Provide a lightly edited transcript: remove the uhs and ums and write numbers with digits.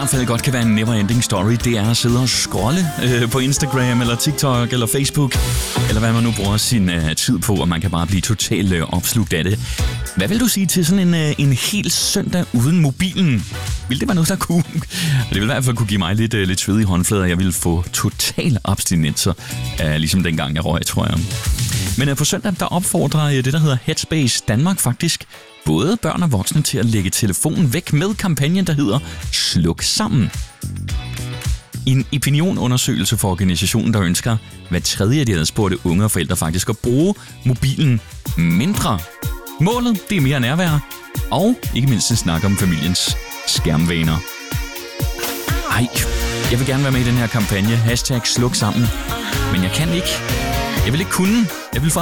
hvert fald godt kan være en never-ending story, det er at sidde og scrolle på Instagram, eller TikTok, eller Facebook, eller hvad man nu bruger sin tid på, og man kan bare blive totalt opslugt af det. Hvad vil du sige til sådan en hel søndag uden mobilen? Vil det være noget, der kunne? Det vil i hvert fald kunne give mig lidt svedige håndflader, og jeg vil få total abstinenser, ligesom dengang jeg røg, tror jeg. Men på søndag, der opfordrer det, der hedder Headspace Danmark faktisk både børn og voksne til at lægge telefonen væk med kampagnen, der hedder Sluk Sammen. I en opinionundersøgelse for organisationen, der ønsker hver tredje af de adspurgte unge og forældre faktisk at bruge mobilen mindre. Målet, det er mere nærvær, og ikke mindst en snak om familiens skærmvaner. Ej, jeg vil gerne være med i den her kampagne, #sluk sammen, men jeg kan ikke. Jeg vil ikke kunne. Jeg vil få